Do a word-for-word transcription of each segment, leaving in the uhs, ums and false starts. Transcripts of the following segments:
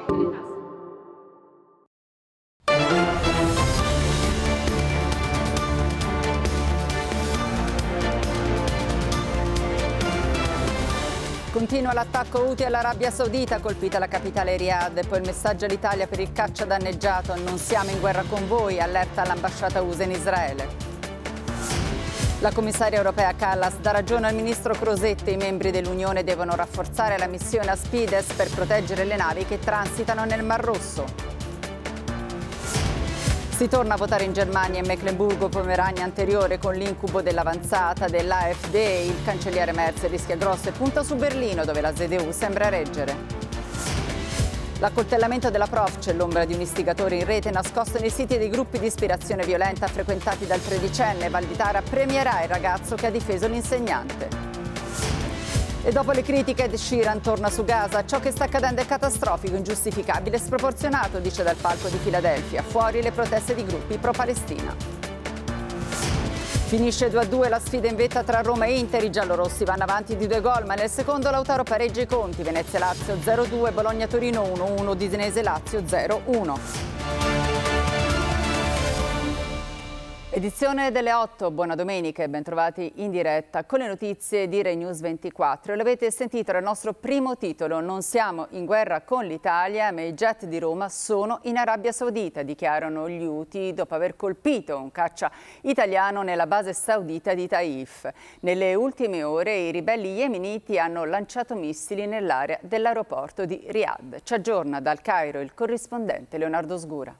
Continua l'attacco Houthi all'Arabia Saudita, colpita la capitale Riyadh. Poi il messaggio all'Italia per il caccia danneggiato: non siamo in guerra con voi, allerta l'ambasciata U S A in Israele. La commissaria europea Kallas dà ragione al ministro Crosetti: i membri dell'Unione devono rafforzare la missione Aspides per proteggere le navi che transitano nel Mar Rosso. Si torna a votare in Germania e Mecklenburgo-Pomerania anteriore con l'incubo dell'avanzata dell'A F D. Il cancelliere Merz rischia grosso e punta su Berlino, dove la Z D U sembra reggere. L'accoltellamento della prof, c'è l'ombra di un istigatore in rete nascosto nei siti dei gruppi di ispirazione violenta frequentati dal tredicenne. Valditara premierà il ragazzo che ha difeso l'insegnante. E dopo le critiche, Ed Sheeran torna su Gaza. Ciò che sta accadendo è catastrofico, ingiustificabile e sproporzionato, dice dal palco di Filadelfia. Fuori le proteste di gruppi pro-Palestina. Finisce due a due la sfida in vetta tra Roma e Inter. I giallorossi vanno avanti di due gol, ma nel secondo Lautaro pareggia i conti. Venezia-Lazio zero a due, Bologna-Torino uno a uno, Udinese-Lazio zero a uno. Edizione delle otto, buona domenica e bentrovati in diretta con le notizie di Rai News ventiquattro. L'avete sentito, era il nostro primo titolo: non siamo in guerra con l'Italia, ma i jet di Roma sono in Arabia Saudita, dichiarano gli Houthi dopo aver colpito un caccia italiano nella base saudita di Taif. Nelle ultime ore i ribelli yemeniti hanno lanciato missili nell'area dell'aeroporto di Riyadh. Ci aggiorna dal Cairo il corrispondente Leonardo Sgura.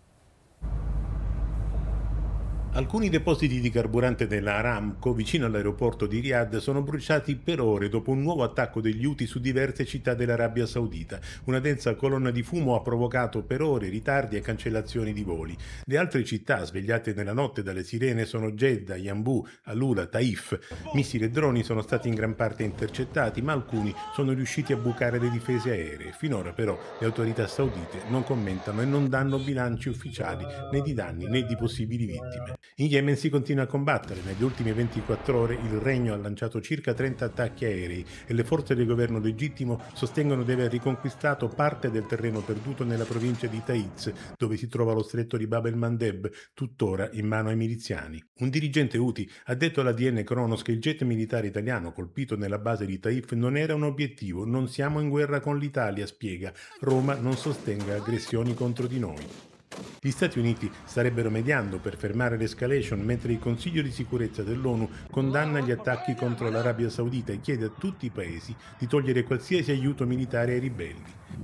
Alcuni depositi di carburante della Aramco vicino all'aeroporto di Riyadh sono bruciati per ore dopo un nuovo attacco degli Houthi su diverse città dell'Arabia Saudita. Una densa colonna di fumo ha provocato per ore ritardi e cancellazioni di voli. Le altre città svegliate nella notte dalle sirene sono Jeddah, Yanbu, Alula, Taif. Missili e droni sono stati in gran parte intercettati, ma alcuni sono riusciti a bucare le difese aeree. Finora però le autorità saudite non commentano e non danno bilanci ufficiali né di danni né di possibili vittime. In Yemen si continua a combattere. Negli ultimi ventiquattro ore il regno ha lanciato circa trenta attacchi aerei e le forze del governo legittimo sostengono di aver riconquistato parte del terreno perduto nella provincia di Taiz, dove si trova lo stretto di Bab el-Mandeb, tuttora in mano ai miliziani. Un dirigente Houthi ha detto alla D N Kronos che il jet militare italiano colpito nella base di Taif non era un obiettivo. Non siamo in guerra con l'Italia, spiega. Roma non sostenga aggressioni contro di noi. Gli Stati Uniti starebbero mediando per fermare l'escalation, mentre il Consiglio di sicurezza dell'ONU condanna gli attacchi contro l'Arabia Saudita e chiede a tutti i paesi di togliere qualsiasi aiuto militare ai ribelli.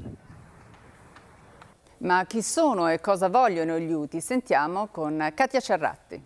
Ma chi sono e cosa vogliono gli Houthi? Sentiamo con Katia Cerratti.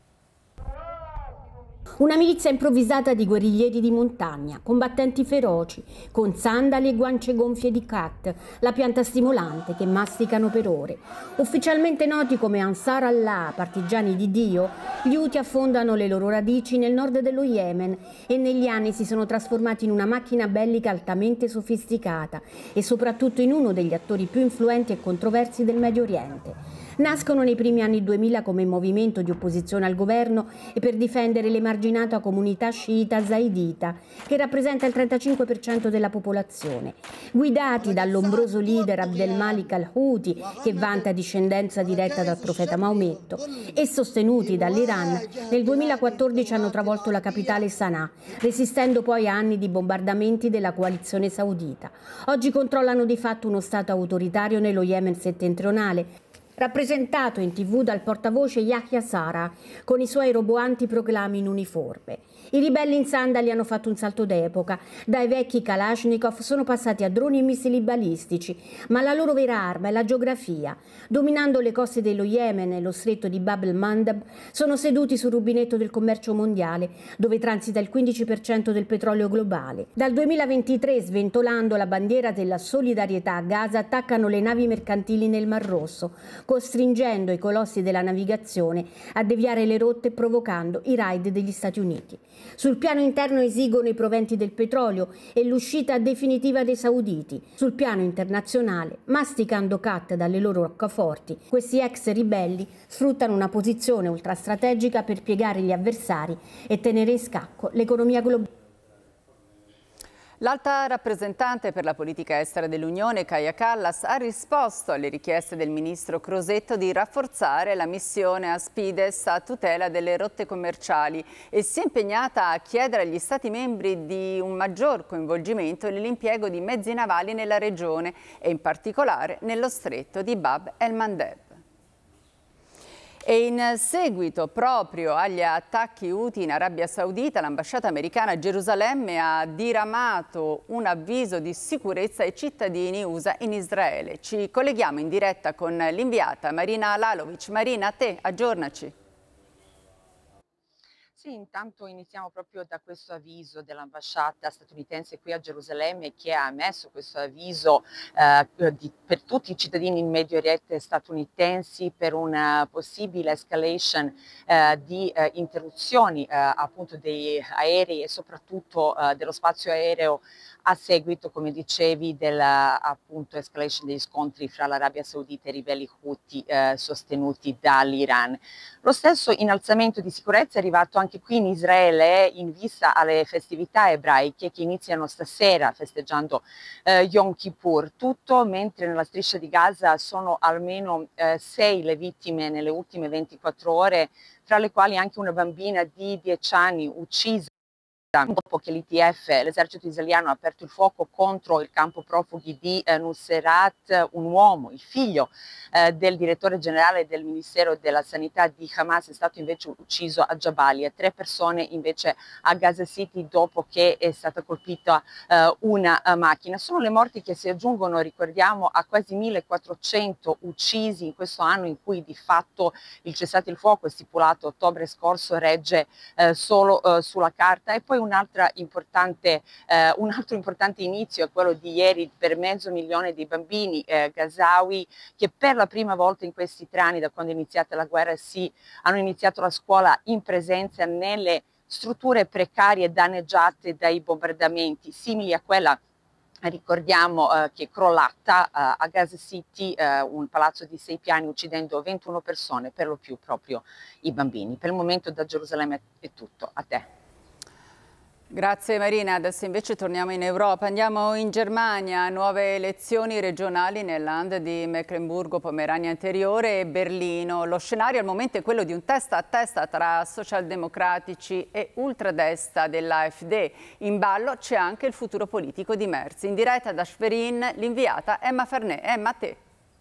Una milizia improvvisata di guerriglieri di montagna, combattenti feroci, con sandali e guance gonfie di khat, la pianta stimolante che masticano per ore. Ufficialmente noti come Ansar Allah, partigiani di Dio, gli Houthi affondano le loro radici nel nord dello Yemen e negli anni si sono trasformati in una macchina bellica altamente sofisticata e soprattutto in uno degli attori più influenti e controversi del Medio Oriente. Nascono nei primi anni duemila come movimento di opposizione al governo e per difendere l'emarginata comunità sciita zaidita, che rappresenta il trentacinque per cento della popolazione. Guidati dall'ombroso leader Abdel Malik al-Houthi, che vanta discendenza diretta dal profeta Maometto, e sostenuti dall'Iran, nel duemilaquattordici hanno travolto la capitale Sana'a, resistendo poi a anni di bombardamenti della coalizione saudita. Oggi controllano di fatto uno stato autoritario nello Yemen settentrionale, rappresentato in tv dal portavoce Yahya Sara, con i suoi roboanti proclami in uniforme. I ribelli in sandali hanno fatto un salto d'epoca. Dai vecchi Kalashnikov sono passati a droni e missili balistici, ma la loro vera arma è la geografia. Dominando le coste dello Yemen e lo stretto di Bab el-Mandeb, sono seduti sul rubinetto del commercio mondiale, dove transita il quindici per cento del petrolio globale. Dal duemilaventitré, sventolando la bandiera della solidarietà a Gaza, attaccano le navi mercantili nel Mar Rosso, costringendo i colossi della navigazione a deviare le rotte, provocando i raid degli Stati Uniti. Sul piano interno esigono i proventi del petrolio e l'uscita definitiva dei sauditi. Sul piano internazionale, masticando khat dalle loro roccaforti, questi ex ribelli sfruttano una posizione ultrastrategica per piegare gli avversari e tenere in scacco l'economia globale. L'alta rappresentante per la politica estera dell'Unione, Kaja Kallas, ha risposto alle richieste del ministro Crosetto di rafforzare la missione Aspides a tutela delle rotte commerciali e si è impegnata a chiedere agli Stati membri di un maggior coinvolgimento nell'impiego di mezzi navali nella regione e in particolare nello stretto di Bab el-Mandeb. E in seguito proprio agli attacchi Houthi in Arabia Saudita, l'ambasciata americana a Gerusalemme ha diramato un avviso di sicurezza ai cittadini U S A in Israele. Ci colleghiamo in diretta con l'inviata Marina Lalovic. Marina, a te, aggiornaci. Sì, intanto iniziamo proprio da questo avviso dell'ambasciata statunitense qui a Gerusalemme, che ha emesso questo avviso eh, di, per tutti i cittadini in Medio Oriente statunitensi per una possibile escalation eh, di eh, interruzioni eh, appunto dei aerei e soprattutto eh, dello spazio aereo a seguito, come dicevi, della appunto escalation degli scontri fra l'Arabia Saudita e i ribelli Houthi eh, sostenuti dall'Iran. Lo stesso innalzamento di sicurezza è arrivato anche qui in Israele in vista alle festività ebraiche che iniziano stasera festeggiando eh, Yom Kippur. Tutto mentre nella striscia di Gaza sono almeno eh, sei le vittime nelle ultime ventiquattro ore, tra le quali anche una bambina di dieci anni uccisa dopo che l'I T F, l'esercito israeliano, ha aperto il fuoco contro il campo profughi di eh, Nuseirat, un uomo, il figlio eh, del direttore generale del Ministero della Sanità di Hamas, è stato invece ucciso a Jabalia, tre persone invece a Gaza City dopo che è stata colpita eh, una uh, macchina. Sono le morti che si aggiungono, ricordiamo, a quasi millequattrocento uccisi in questo anno in cui di fatto il cessate il fuoco stipulato ottobre scorso regge eh, solo eh, sulla carta. E poi Un'altra importante, eh, un altro importante inizio è quello di ieri per mezzo milione di bambini eh, gazawi che per la prima volta in questi tre anni da quando è iniziata la guerra si hanno iniziato la scuola in presenza nelle strutture precarie danneggiate dai bombardamenti, simili a quella ricordiamo eh, che è crollata eh, a Gaza City, eh, un palazzo di sei piani uccidendo ventuno persone, per lo più proprio i bambini. Per il momento da Gerusalemme è tutto, a te. Grazie Marina, adesso invece torniamo in Europa, andiamo in Germania, nuove elezioni regionali nel Land di Mecklenburgo-Pomerania Anteriore e Berlino. Lo scenario al momento è quello di un testa a testa tra socialdemocratici e ultradestra dell'A F D. In ballo c'è anche il futuro politico di Merz. In diretta da Schwerin l'inviata Emma Farnè. Emma, a te.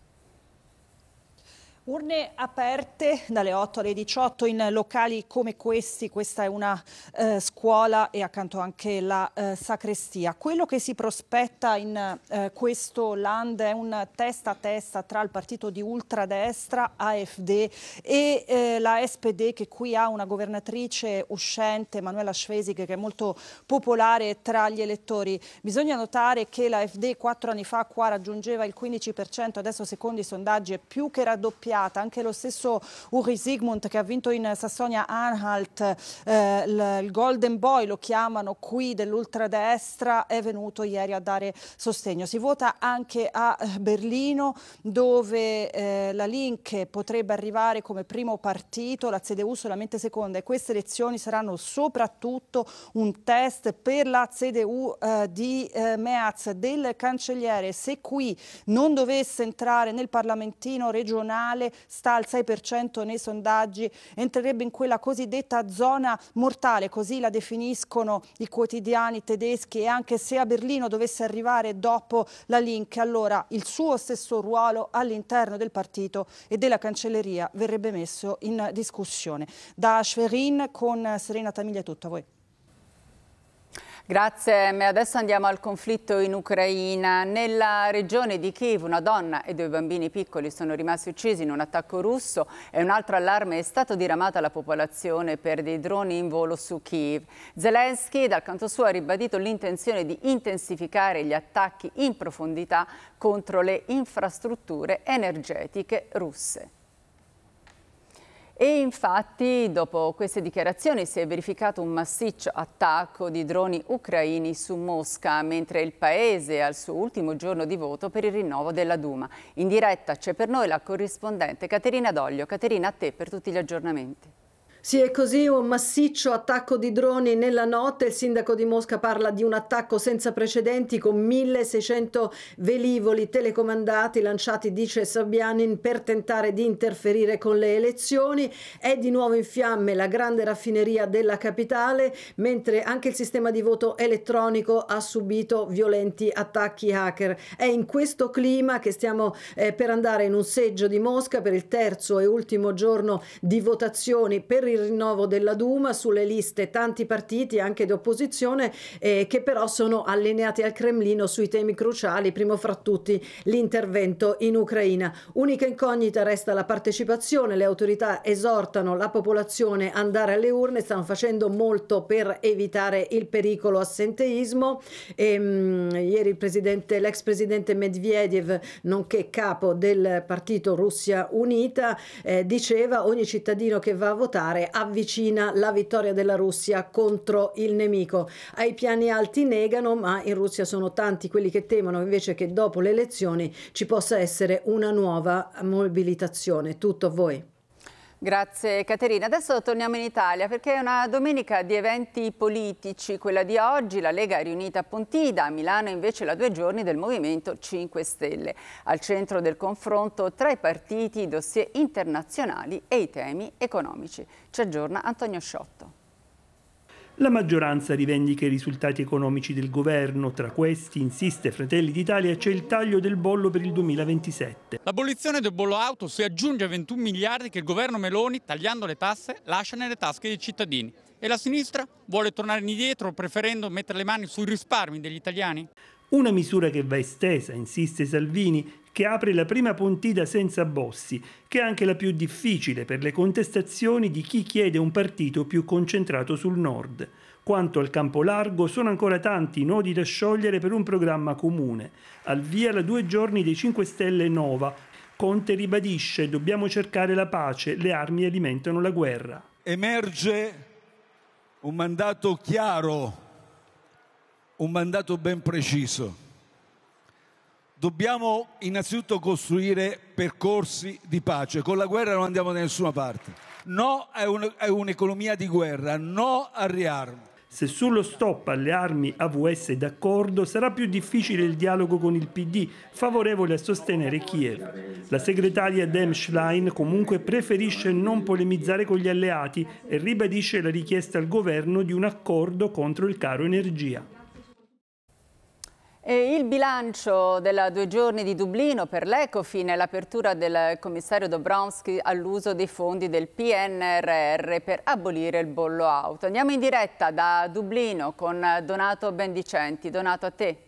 Urne aperte dalle otto alle diciotto in locali come questi, questa è una eh, scuola e accanto anche la eh, sacrestia. Quello che si prospetta in eh, questo Land è un testa a testa tra il partito di ultradestra, A F D, e eh, la S P D, che qui ha una governatrice uscente, Manuela Schwesig, che è molto popolare tra gli elettori. Bisogna notare che la A F D quattro anni fa qua raggiungeva il quindici per cento, adesso secondo i sondaggi è più che raddoppiata. Anche lo stesso Uri Sigmund, che ha vinto in Sassonia-Anhalt, eh, il, il Golden Boy lo chiamano qui dell'ultradestra, è venuto ieri a dare sostegno. Si vota anche a Berlino, dove eh, la Linke potrebbe arrivare come primo partito, la C D U solamente seconda, e queste elezioni saranno soprattutto un test per la C D U eh, di eh, Merz, del cancelliere. Se qui non dovesse entrare nel parlamentino regionale, sta al sei per cento nei sondaggi, entrerebbe in quella cosiddetta zona mortale, così la definiscono i quotidiani tedeschi, e anche se a Berlino dovesse arrivare dopo la Linke, allora il suo stesso ruolo all'interno del partito e della cancelleria verrebbe messo in discussione. Da Schwerin con Serena Tamiglia è tutto, a voi. Grazie, adesso andiamo al conflitto in Ucraina. Nella regione di Kiev una donna e due bambini piccoli sono rimasti uccisi in un attacco russo e un altro allarme è stato diramato alla popolazione per dei droni in volo su Kiev. Zelensky dal canto suo ha ribadito l'intenzione di intensificare gli attacchi in profondità contro le infrastrutture energetiche russe. E infatti, dopo queste dichiarazioni, si è verificato un massiccio attacco di droni ucraini su Mosca, mentre il paese è al suo ultimo giorno di voto per il rinnovo della Duma. In diretta c'è per noi la corrispondente Caterina Doglio. Caterina, a te per tutti gli aggiornamenti. Sì, è così, un massiccio attacco di droni nella notte. Il sindaco di Mosca parla di un attacco senza precedenti con milleseicento velivoli telecomandati lanciati, dice Sobyanin, per tentare di interferire con le elezioni. È di nuovo in fiamme la grande raffineria della capitale, mentre anche il sistema di voto elettronico ha subito violenti attacchi hacker. È in questo clima che stiamo eh, per andare in un seggio di Mosca per il terzo e ultimo giorno di votazioni per il rinnovo della Duma. Sulle liste tanti partiti anche di opposizione eh, che però sono allineati al Cremlino sui temi cruciali, primo fra tutti l'intervento in Ucraina. Unica incognita resta la partecipazione. Le autorità esortano la popolazione a andare alle urne, stanno facendo molto per evitare il pericolo assenteismo. E, mh, ieri il presidente, l'ex presidente Medvedev, nonché capo del partito Russia Unita, eh, diceva: ogni cittadino che va a votare avvicina la vittoria della Russia contro il nemico. Ai piani alti negano, ma in Russia sono tanti quelli che temono invece che dopo le elezioni ci possa essere una nuova mobilitazione. Tutto a voi. Grazie Caterina. Adesso torniamo in Italia perché è una domenica di eventi politici. Quella di oggi, la Lega è riunita a Pontida, a Milano invece la due giorni del Movimento cinque Stelle. Al centro del confronto tra i partiti, i dossier internazionali e i temi economici. Ci aggiorna Antonio Sciotto. La maggioranza rivendica i risultati economici del governo. Tra questi, insiste Fratelli d'Italia, c'è il taglio del bollo per il duemilaventisette. L'abolizione del bollo auto si aggiunge ai ventuno miliardi che il governo Meloni, tagliando le tasse, lascia nelle tasche dei cittadini. E la sinistra vuole tornare indietro, preferendo mettere le mani sui risparmi degli italiani? Una misura che va estesa, insiste Salvini, che apre la prima Pontida senza Bossi, che è anche la più difficile per le contestazioni di chi chiede un partito più concentrato sul nord. Quanto al campo largo, sono ancora tanti i nodi da sciogliere per un programma comune. Al via la due giorni dei cinque Stelle Nova. Conte ribadisce: dobbiamo cercare la pace, le armi alimentano la guerra. Emerge un mandato chiaro, un mandato ben preciso. Dobbiamo innanzitutto costruire percorsi di pace. Con la guerra non andiamo da nessuna parte. No è, un, è un'economia di guerra, no al riarmo. Se sullo stop alle armi A V S d'accordo, sarà più difficile il dialogo con il P D, favorevole a sostenere Kiev. La segretaria Dem Schlein comunque preferisce non polemizzare con gli alleati e ribadisce la richiesta al governo di un accordo contro il caro energia. E il bilancio della due giorni di Dublino per l'Ecofin e l'apertura del commissario Dombrovskis all'uso dei fondi del P N R R per abolire il bollo auto. Andiamo in diretta da Dublino con Donato Bendicenti. Donato, a te.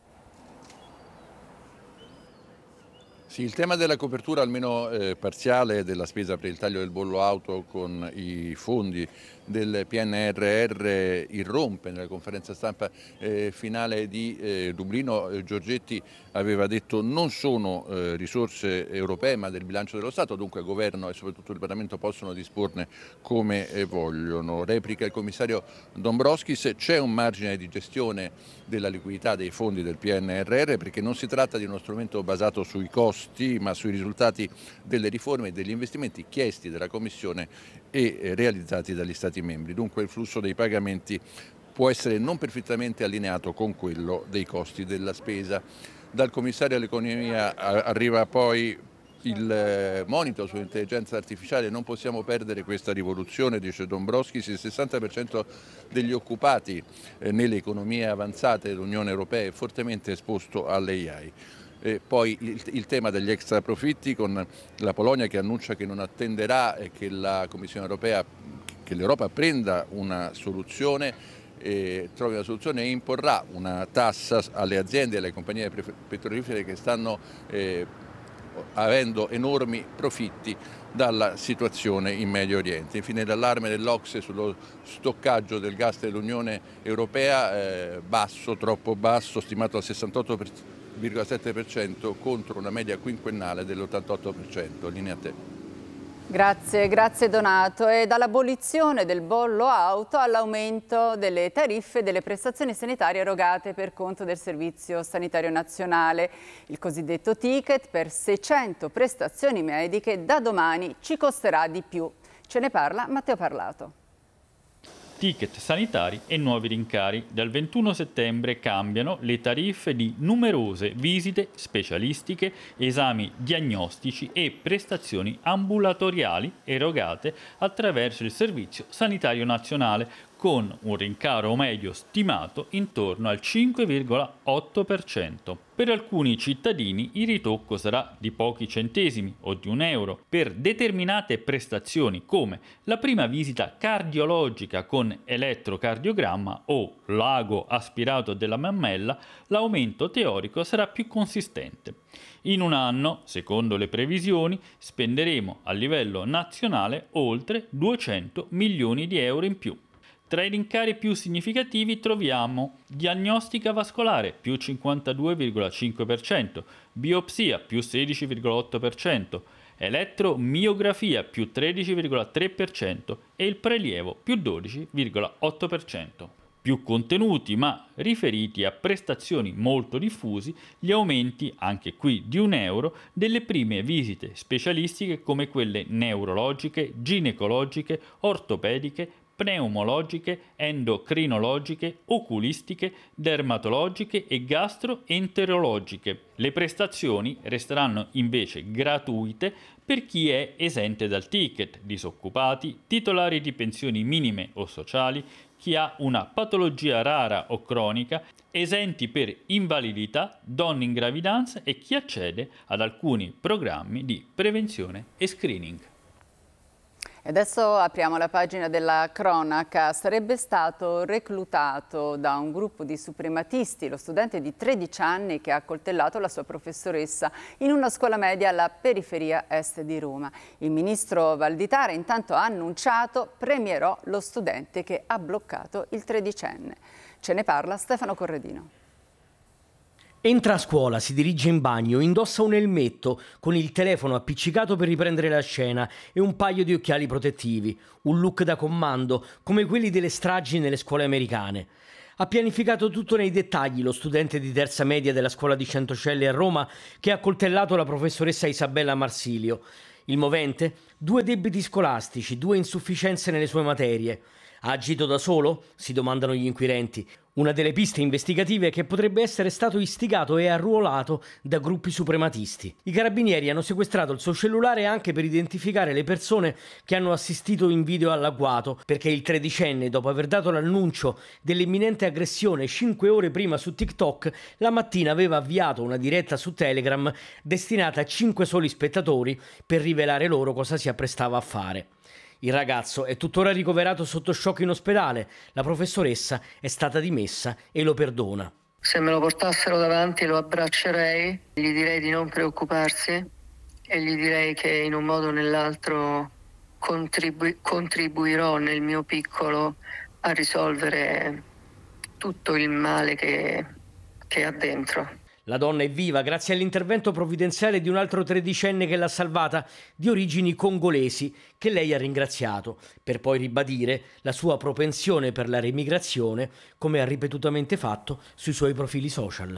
Sì, il tema della copertura almeno eh, parziale della spesa per il taglio del bollo auto con i fondi del P N R R irrompe nella conferenza stampa eh, finale di eh, Dublino. eh, Giorgetti aveva detto non sono eh, risorse europee ma del bilancio dello Stato, dunque il governo e soprattutto il Parlamento possono disporne come eh, vogliono. Replica il commissario Dombrovskis: c'è un margine di gestione della liquidità dei fondi del P N R R perché non si tratta di uno strumento basato sui costi ma sui risultati delle riforme e degli investimenti chiesti dalla Commissione e eh, realizzati dagli Stati membri. Dunque il flusso dei pagamenti può essere non perfettamente allineato con quello dei costi della spesa. Dal commissario all'economia arriva poi il monito sull'intelligenza artificiale. Non possiamo perdere questa rivoluzione, dice Dombrovskis. Il sessanta per cento degli occupati nelle economie avanzate dell'Unione Europea è fortemente esposto all'A I. E poi il, il tema degli extra profitti, con la Polonia che annuncia che non attenderà e che la Commissione Europea, che l'Europa prenda una soluzione, eh, trovi una soluzione e imporrà una tassa alle aziende e alle compagnie petrolifere che stanno eh, avendo enormi profitti dalla situazione in Medio Oriente. Infine l'allarme dell'O C S E sullo stoccaggio del gas dell'Unione Europea, eh, basso, troppo basso, stimato al sessantotto virgola sette per cento contro una media quinquennale dell'ottantotto per cento. Linea a te. Grazie, grazie Donato. E dall'abolizione del bollo auto all'aumento delle tariffe delle prestazioni sanitarie erogate per conto del Servizio Sanitario Nazionale. Il cosiddetto ticket per seicento prestazioni mediche da domani ci costerà di più. Ce ne parla Matteo Parlato. Ticket sanitari e nuovi rincari. Dal ventuno settembre cambiano le tariffe di numerose visite specialistiche, esami diagnostici e prestazioni ambulatoriali erogate attraverso il Servizio Sanitario Nazionale, con un rincaro medio stimato intorno al cinque virgola otto per cento. Per alcuni cittadini il ritocco sarà di pochi centesimi o di un euro. Per determinate prestazioni come la prima visita cardiologica con elettrocardiogramma o l'ago aspirato della mammella, l'aumento teorico sarà più consistente. In un anno, secondo le previsioni, spenderemo a livello nazionale oltre duecento milioni di euro in più. Tra i rincari più significativi troviamo diagnostica vascolare più cinquantadue virgola cinque per cento, biopsia più sedici virgola otto per cento, elettromiografia più tredici virgola tre per cento e il prelievo più dodici virgola otto per cento. Più contenuti ma riferiti a prestazioni molto diffusi, gli aumenti, anche qui di un euro, delle prime visite specialistiche come quelle neurologiche, ginecologiche, ortopediche, pneumologiche, endocrinologiche, oculistiche, dermatologiche e gastroenterologiche. Le prestazioni resteranno invece gratuite per chi è esente dal ticket, disoccupati, titolari di pensioni minime o sociali, chi ha una patologia rara o cronica, esenti per invalidità, donne in gravidanza e chi accede ad alcuni programmi di prevenzione e screening. E adesso apriamo la pagina della cronaca. Sarebbe stato reclutato da un gruppo di suprematisti lo studente di tredici anni che ha accoltellato la sua professoressa in una scuola media alla periferia est di Roma. Il ministro Valditara intanto ha annunciato premierò lo studente che ha bloccato il tredicenne. Ce ne parla Stefano Corradino. Entra a scuola, si dirige in bagno, indossa un elmetto con il telefono appiccicato per riprendere la scena e un paio di occhiali protettivi, un look da comando come quelli delle stragi nelle scuole americane. Ha pianificato tutto nei dettagli lo studente di terza media della scuola di Centocelle a Roma che ha accoltellato la professoressa Isabella Marsilio. Il movente? Due debiti scolastici, due insufficienze nelle sue materie. Ha agito da solo? Si domandano gli inquirenti. Una delle piste investigative è che potrebbe essere stato istigato e arruolato da gruppi suprematisti. I carabinieri hanno sequestrato il suo cellulare anche per identificare le persone che hanno assistito in video all'agguato, perché il tredicenne, dopo aver dato l'annuncio dell'imminente aggressione cinque ore prima su TikTok, la mattina aveva avviato una diretta su Telegram destinata a cinque soli spettatori per rivelare loro cosa si apprestava a fare. Il ragazzo è tuttora ricoverato sotto shock in ospedale. La professoressa è stata dimessa e lo perdona. Se me lo portassero davanti lo abbraccerei, gli direi di non preoccuparsi e gli direi che in un modo o nell'altro contribu- contribuirò nel mio piccolo a risolvere tutto il male che, che ha dentro. La donna è viva grazie all'intervento provvidenziale di un altro tredicenne che l'ha salvata, di origini congolesi, che lei ha ringraziato, per poi ribadire la sua propensione per la remigrazione, come ha ripetutamente fatto sui suoi profili social.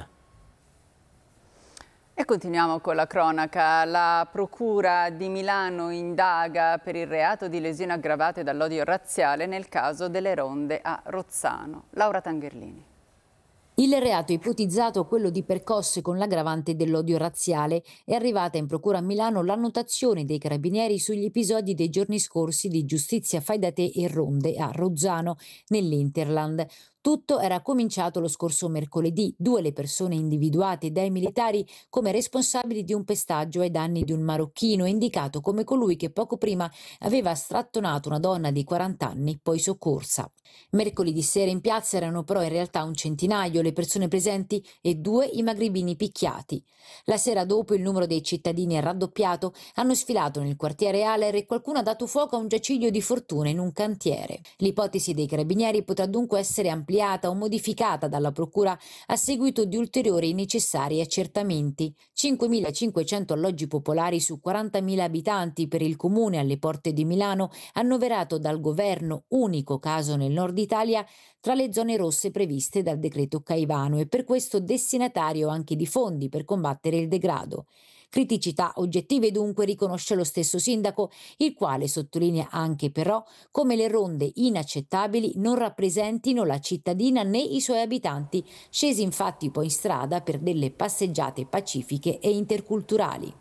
E continuiamo con la cronaca. La Procura di Milano indaga per il reato di lesioni aggravate dall'odio razziale nel caso delle ronde a Rozzano. Laura Tangherlini. Il reato ipotizzato, quello di percosse con l'aggravante dell'odio razziale, è arrivata in procura a Milano l'annotazione dei carabinieri sugli episodi dei giorni scorsi di giustizia fai da te e ronde a Rozzano, nell'Interland. Tutto era cominciato lo scorso mercoledì. Due le persone individuate dai militari come responsabili di un pestaggio ai danni di un marocchino, indicato come colui che poco prima aveva strattonato una donna di quaranta anni, poi soccorsa. Mercoledì sera in piazza erano però in realtà un centinaio le persone presenti e due i magribini picchiati. La sera dopo il numero dei cittadini è raddoppiato, hanno sfilato nel quartiere Aler e qualcuno ha dato fuoco a un giaciglio di fortuna in un cantiere. L'ipotesi dei carabinieri potrà dunque essere ampliata o modificata dalla Procura a seguito di ulteriori necessari accertamenti. cinquemilacinquecento alloggi popolari su quarantamila abitanti per il comune alle porte di Milano, annoverato dal governo, unico caso nel nord Italia, tra le zone rosse previste dal decreto Caivano e per questo destinatario anche di fondi per combattere il degrado. Criticità oggettive dunque, riconosce lo stesso sindaco, il quale sottolinea anche però come le ronde inaccettabili non rappresentino la cittadina né i suoi abitanti, scesi infatti poi in strada per delle passeggiate pacifiche e interculturali.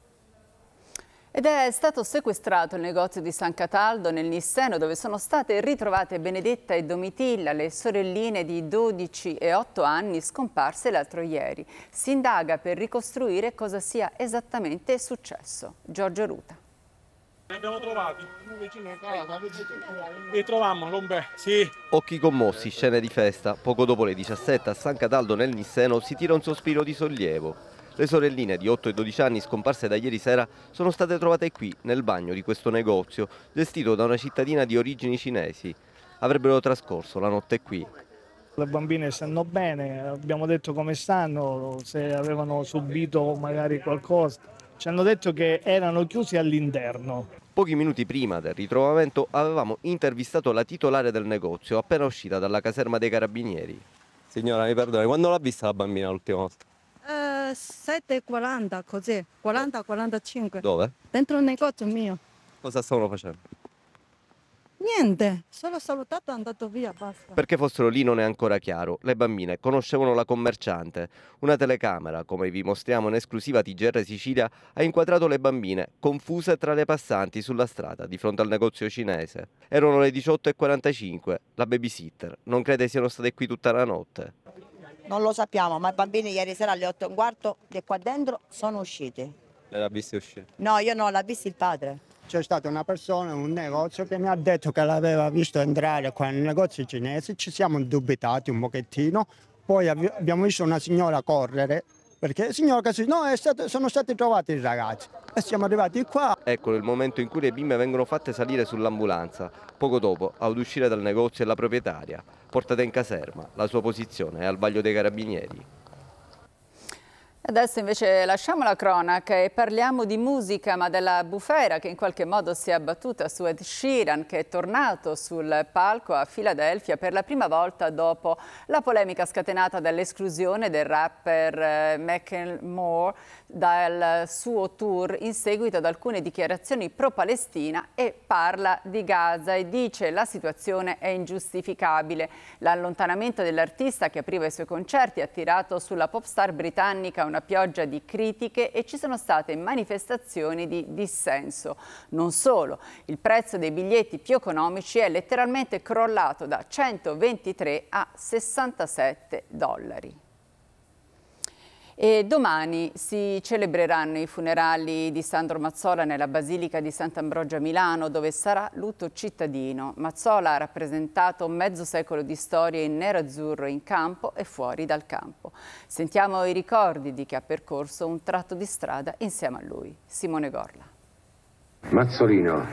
Ed è stato sequestrato il negozio di San Cataldo nel Nisseno, dove sono state ritrovate Benedetta e Domitilla, le sorelline di dodici e otto anni scomparse l'altro ieri. Si indaga per ricostruire cosa sia esattamente successo. Giorgio Ruta. Li abbiamo trovati vicino a casa, li trovammo, Lombe, sì. Occhi commossi, scene di festa. Poco dopo le diciassette a San Cataldo nel Nisseno si tira un sospiro di sollievo. Le sorelline di otto e dodici anni scomparse da ieri sera sono state trovate qui, nel bagno di questo negozio, gestito da una cittadina di origini cinesi. Avrebbero trascorso la notte qui. Le bambine stanno bene, abbiamo detto come stanno, se avevano subito magari qualcosa. Ci hanno detto che erano chiusi all'interno. Pochi minuti prima del ritrovamento avevamo intervistato la titolare del negozio, appena uscita dalla caserma dei carabinieri. Signora, mi perdoni, quando l'ha vista la bambina l'ultima volta? Uh, sette e quaranta, così, quaranta quarantacinque. Dove? Dentro il negozio mio. Cosa stavano facendo? Niente, solo salutato e andato via, basta. Perché fossero lì non è ancora chiaro. Le bambine conoscevano la commerciante. Una telecamera, come vi mostriamo in esclusiva T G R Sicilia, ha inquadrato le bambine confuse tra le passanti sulla strada di fronte al negozio cinese. Erano le diciotto e quarantacinque. La babysitter non crede siano state qui tutta la notte. Non lo sappiamo, ma i bambini ieri sera alle otto e un quarto di qua dentro sono usciti. Lei l'ha vista uscire? No, io no, l'ha visto il padre. C'è stata una persona in un negozio che mi ha detto che l'aveva visto entrare qua nel negozio cinese, ci siamo indubitati un pochettino, poi abbiamo visto una signora correre, perché il signor Casino, no, è stato, sono stati trovati i ragazzi e siamo arrivati qua. Ecco il momento in cui le bimbe vengono fatte salire sull'ambulanza. Poco dopo, ad uscire dal negozio è la proprietaria, portata in caserma. La sua posizione è al vaglio dei carabinieri. Adesso invece lasciamo la cronaca e parliamo di musica, ma della bufera che in qualche modo si è abbattuta su Ed Sheeran, che è tornato sul palco a Filadelfia per la prima volta dopo la polemica scatenata dall'esclusione del rapper Macklemore dal suo tour in seguito ad alcune dichiarazioni pro-Palestina, e parla di Gaza e dice: la situazione è ingiustificabile. L'allontanamento dell'artista che apriva i suoi concerti ha attirato sulla pop star britannica una pioggia di critiche e ci sono state manifestazioni di dissenso. Non solo, il prezzo dei biglietti più economici è letteralmente crollato da centoventitré a sessantasette dollari. E domani si celebreranno i funerali di Sandro Mazzola nella Basilica di Sant'Ambrogio a Milano, dove sarà lutto cittadino. Mazzola ha rappresentato mezzo secolo di storia in nero-azzurro in campo e fuori dal campo. Sentiamo i ricordi di chi ha percorso un tratto di strada insieme a lui. Simone Gorla. Mazzolino.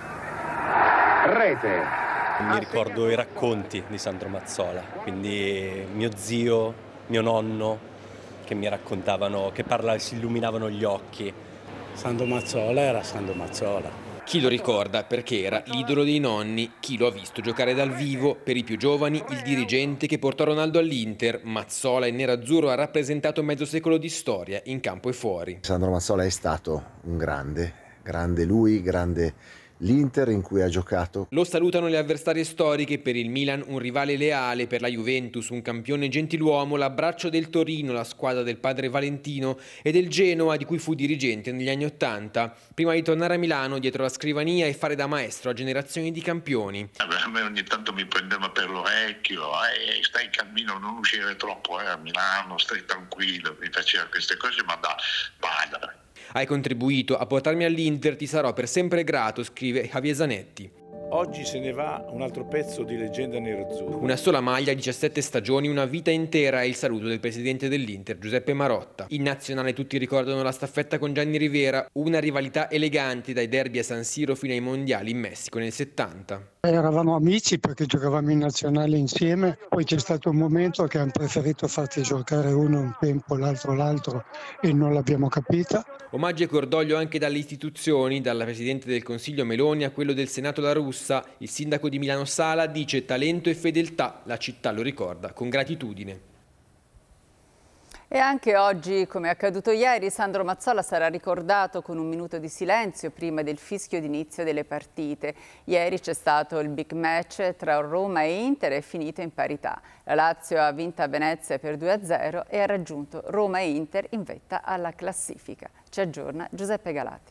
Rete. Mi ricordo i racconti di Sandro Mazzola, quindi mio zio, mio nonno, che mi raccontavano, che parla, si illuminavano gli occhi. Sandro Mazzola era Sandro Mazzola. Chi lo ricorda perché era l'idolo dei nonni, chi lo ha visto giocare dal vivo, per i più giovani il dirigente che portò Ronaldo all'Inter. Mazzola in nerazzurro ha rappresentato mezzo secolo di storia in campo e fuori. Sandro Mazzola è stato un grande, grande lui, grande l'Inter in cui ha giocato. Lo salutano le avversarie storiche, per il Milan un rivale leale, per la Juventus un campione gentiluomo, l'abbraccio del Torino, la squadra del padre Valentino, e del Genoa di cui fu dirigente negli anni Ottanta, prima di tornare a Milano dietro la scrivania e fare da maestro a generazioni di campioni. A me ogni tanto mi prendeva per l'orecchio, eh, stai calmino, non uscire troppo eh, a Milano, stai tranquillo, mi faceva queste cose, ma da vada. Hai contribuito a portarmi all'Inter, ti sarò per sempre grato, scrive Javier Zanetti. Oggi se ne va un altro pezzo di leggenda nerazzurra. Una sola maglia, diciassette stagioni, una vita intera, è il saluto del presidente dell'Inter, Giuseppe Marotta. In nazionale tutti ricordano la staffetta con Gianni Rivera, una rivalità elegante dai derby a San Siro fino ai mondiali in Messico nel settanta. Eravamo amici perché giocavamo in nazionale insieme, poi c'è stato un momento che hanno preferito farti giocare uno un tempo, l'altro l'altro, e non l'abbiamo capita. Omaggio e cordoglio anche dalle istituzioni, dalla Presidente del Consiglio Meloni a quello del Senato La Russa. Il sindaco di Milano Sala dice talento e fedeltà, la città lo ricorda con gratitudine. E anche oggi, come è accaduto ieri, Sandro Mazzola sarà ricordato con un minuto di silenzio prima del fischio d'inizio delle partite. Ieri c'è stato il big match tra Roma e Inter e è finito in parità. La Lazio ha vinto a Venezia per due a zero e ha raggiunto Roma e Inter in vetta alla classifica. Ci aggiorna Giuseppe Galati.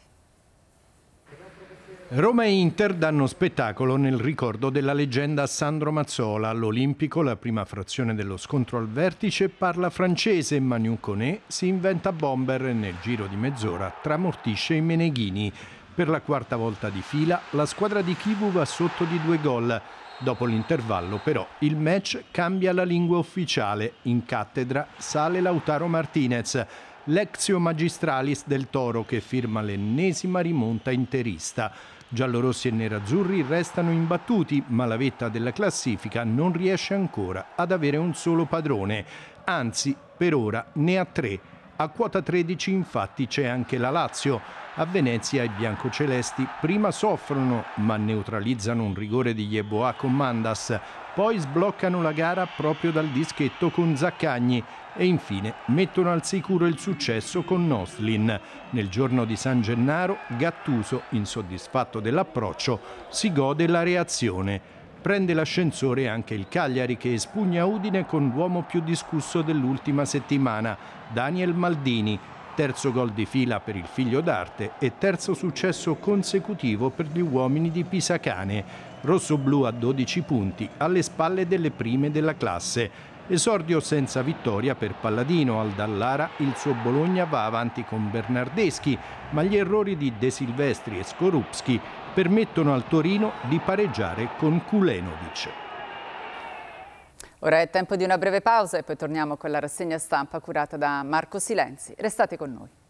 Roma e Inter danno spettacolo nel ricordo della leggenda Sandro Mazzola. All'Olimpico, la prima frazione dello scontro al vertice, parla francese. Manu Koné si inventa bomber e nel giro di mezz'ora tramortisce i Meneghini. Per la quarta volta di fila la squadra di Chivu va sotto di due gol. Dopo l'intervallo però il match cambia la lingua ufficiale. In cattedra sale Lautaro Martinez, l'exio magistralis del Toro, che firma l'ennesima rimonta interista. Giallorossi e nerazzurri restano imbattuti, ma la vetta della classifica non riesce ancora ad avere un solo padrone. Anzi, per ora ne ha tre. A quota tredici infatti c'è anche la Lazio. A Venezia i biancocelesti prima soffrono, ma neutralizzano un rigore di Yeboah con Mandas. Poi sbloccano la gara proprio dal dischetto con Zaccagni e infine mettono al sicuro il successo con Noslin. Nel giorno di San Gennaro, Gattuso, insoddisfatto dell'approccio, si gode la reazione. Prende l'ascensore anche il Cagliari, che espugna Udine con l'uomo più discusso dell'ultima settimana, Daniel Maldini. Terzo gol di fila per il figlio d'arte e terzo successo consecutivo per gli uomini di Pisacane. Rossoblu a dodici punti, alle spalle delle prime della classe. Esordio senza vittoria per Palladino. Al Dallara il suo Bologna va avanti con Bernardeschi, ma gli errori di De Silvestri e Skorupski permettono al Torino di pareggiare con Kulenovic. Ora è tempo di una breve pausa e poi torniamo con la rassegna stampa curata da Marco Silenzi. Restate con noi.